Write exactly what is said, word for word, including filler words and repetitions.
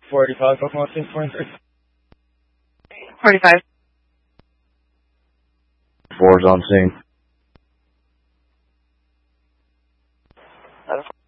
forty-five, Pokemon Team twenty-three. forty-five. Four's on scene. Out of